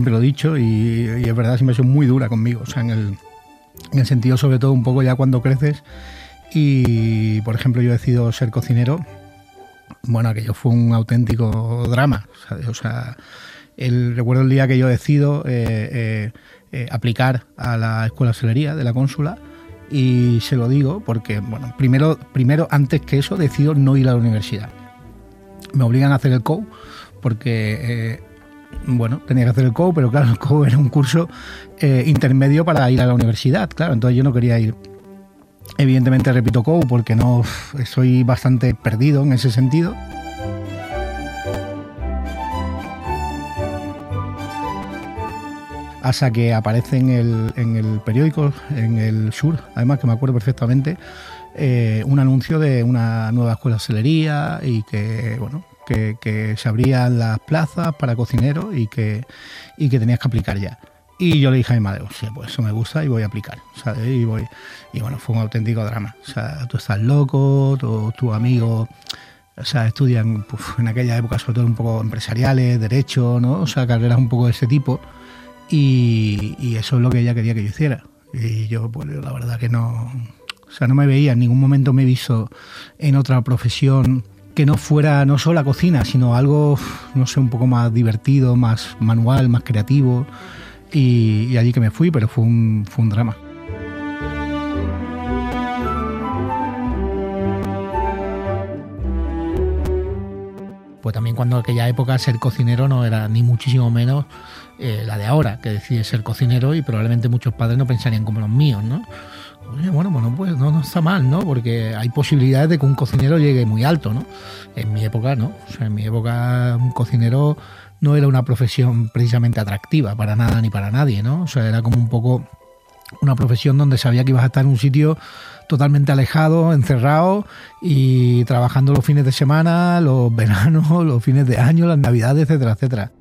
Siempre lo he dicho y es verdad, siempre he sido muy dura conmigo, o sea, en el sentido sobre todo un poco ya cuando creces y, por ejemplo, yo decido ser cocinero, bueno, aquello fue un auténtico drama, ¿sabes? O sea, recuerdo el día que yo decido aplicar a la escuela de hostelería de la Cónsula y se lo digo porque, bueno, primero antes que eso decido no ir a la universidad. Me obligan a hacer el COU porque, bueno, tenía que hacer el COU, pero claro, el COU era un curso intermedio para ir a la universidad, claro, entonces yo no quería ir. Evidentemente repito COU porque no soy bastante perdido en ese sentido. Hasta que aparece en el periódico, en el Sur, además que me acuerdo perfectamente, un anuncio de una nueva escuela de hostelería y que, bueno, que se abrían las plazas para cocineros y que tenías que aplicar ya. Y yo le dije a mi madre, sí, pues eso me gusta y voy a aplicar, ¿sabes? Y bueno, fue un auténtico drama. O sea, tú estás loco, todos tus amigos, o sea, estudian en aquella época sobre todo un poco empresariales, derecho, ¿no? O sea, carreras un poco de ese tipo. Y eso es lo que ella quería que yo hiciera. Y yo, pues la verdad que no... O sea, no me veía, en ningún momento me he visto en otra profesión que no fuera no solo la cocina, sino algo, no sé, un poco más divertido, más manual, más creativo. Y allí que me fui, pero fue un drama. Pues también cuando en aquella época ser cocinero no era ni muchísimo menos la de ahora, que decide ser cocinero y probablemente muchos padres no pensarían como los míos, ¿no? Oye, bueno, pues no está mal, ¿no? Porque hay posibilidades de que un cocinero llegue muy alto, ¿no? En mi época no. O sea, en mi época un cocinero no era una profesión precisamente atractiva para nada ni para nadie, ¿no? O sea, era como un poco una profesión donde sabía que ibas a estar en un sitio totalmente alejado, encerrado y trabajando los fines de semana, los veranos, los fines de año, las navidades, etcétera, etcétera.